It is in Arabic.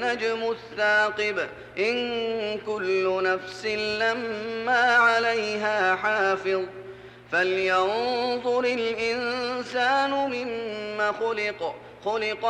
النجم الثاقب إن كل نفس لما عليها حافظ فلينظر الإنسان مما خلق